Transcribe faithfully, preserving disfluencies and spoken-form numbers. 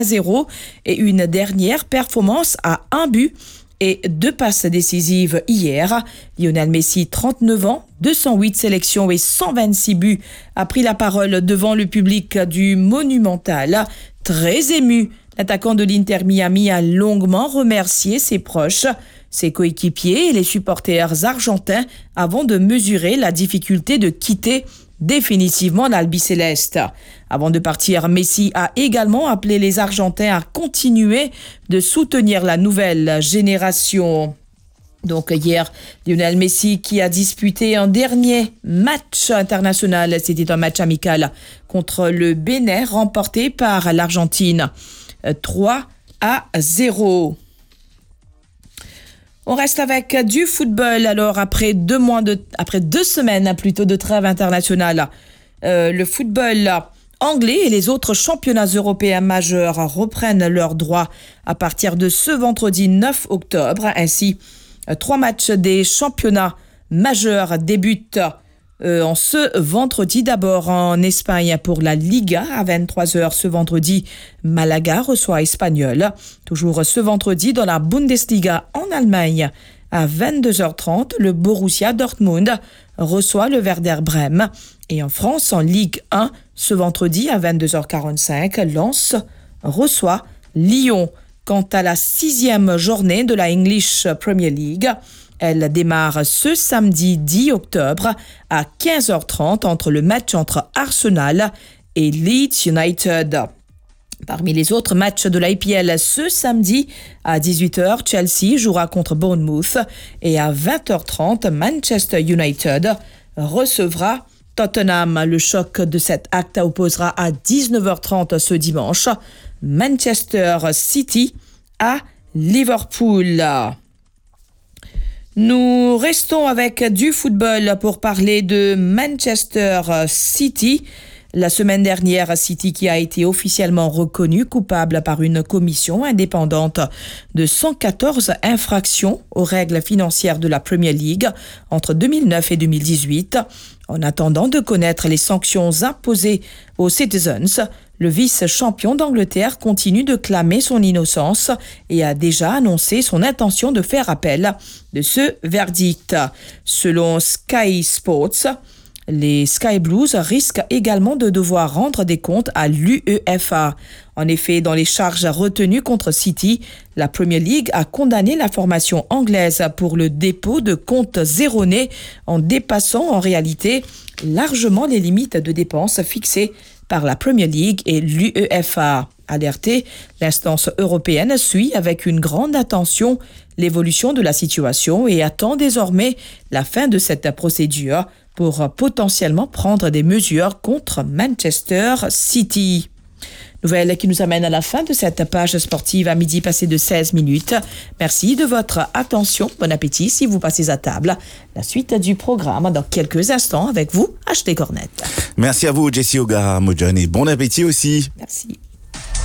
zéro et une dernière performance à un but et deux passes décisives hier. Lionel Messi, trente-neuf ans, deux cent huit sélections et cent vingt-six buts, a pris la parole devant le public du Monumental. Très ému, l'attaquant de l'Inter Miami a longuement remercié ses proches, ses coéquipiers et les supporters argentins avant de mesurer la difficulté de quitter définitivement l'Albi-Céleste. Avant de partir, Messi a également appelé les Argentins à continuer de soutenir la nouvelle génération. Donc hier, Lionel Messi qui a disputé un dernier match international, c'était un match amical contre le Bénin remporté par l'Argentine trois à zéro. On reste avec du football. Alors, après deux mois de, après deux semaines plutôt de trêve internationale, euh, le football anglais et les autres championnats européens majeurs reprennent leurs droits à partir de ce vendredi neuf octobre. Ainsi, trois matchs des championnats majeurs débutent euh, en ce vendredi. D'abord en Espagne pour la Liga à vingt-trois heures ce vendredi. Malaga reçoit Espanyol. Toujours ce vendredi dans la Bundesliga en Allemagne à vingt-deux heures trente, le Borussia Dortmund reçoit le Werder Brême. Et en France, en Ligue un, ce vendredi à vingt-deux heures quarante-cinq, Lens reçoit Lyon. Quant à la sixième journée de la English Premier League, elle démarre ce samedi dix octobre à quinze heures trente entre le match entre Arsenal et Leeds United. Parmi les autres matchs de l'I P L, ce samedi à dix-huit heures, Chelsea jouera contre Bournemouth et à vingt heures trente, Manchester United recevra Tottenham. Le choc de cet acte opposera à dix-neuf heures trente ce dimanche Manchester City à Liverpool. Nous restons avec du football pour parler de Manchester City. La semaine dernière, City qui a été officiellement reconnu coupable par une commission indépendante de cent quatorze infractions aux règles financières de la Premier League entre deux mille neuf et deux mille dix-huit. En attendant de connaître les sanctions imposées aux Citizens, le vice-champion d'Angleterre continue de clamer son innocence et a déjà annoncé son intention de faire appel de ce verdict. Selon Sky Sports, les Sky Blues risquent également de devoir rendre des comptes à l'U E F A. En effet, dans les charges retenues contre City, la Premier League a condamné la formation anglaise pour le dépôt de comptes erronés en dépassant en réalité largement les limites de dépenses fixées par la Premier League et l'U E F A. Alertée, l'instance européenne suit avec une grande attention l'évolution de la situation et attend désormais la fin de cette procédure pour potentiellement prendre des mesures contre Manchester City. Nouvelle qui nous amène à la fin de cette page sportive à midi passé de seize minutes. Merci de votre attention. Bon appétit si vous passez à table. La suite du programme dans quelques instants avec vous, Ashley Cornette. Merci à vous, Jessie O'Gara Mojon, et bon appétit aussi. Merci.